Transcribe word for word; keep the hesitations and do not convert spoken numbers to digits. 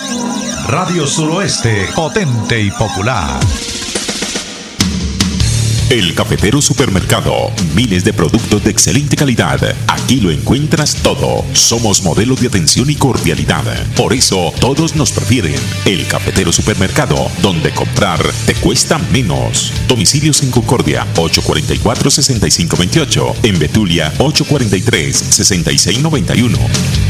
Radio Suroeste, potente y popular. El Cafetero Supermercado. Miles de productos de excelente calidad. Aquí lo encuentras todo. Somos modelos de atención y cordialidad. Por eso todos nos prefieren. El Cafetero Supermercado, donde comprar te cuesta menos. Domicilios en Concordia, ocho cuarenta y cuatro, sesenta y cinco veintiocho. En Betulia, ocho cuarenta y tres, sesenta y seis noventa y uno.